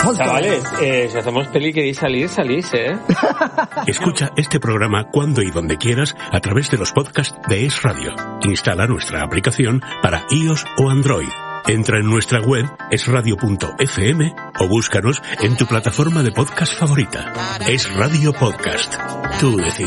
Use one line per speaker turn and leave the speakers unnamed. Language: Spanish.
Chavales, si hacemos peli y queréis salir, salís, ¿eh?
Escucha este programa cuando y donde quieras a través de los podcasts de Es Radio. Instala nuestra aplicación para iOS o Android. Entra en nuestra web esradio.fm o búscanos en tu plataforma de podcast favorita. Es Radio Podcast. Tú decides.